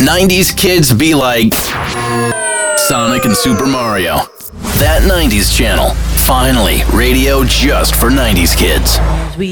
90s kids be like Sonic and Super Mario. That 90s channel. Finally, radio just for 90s kids.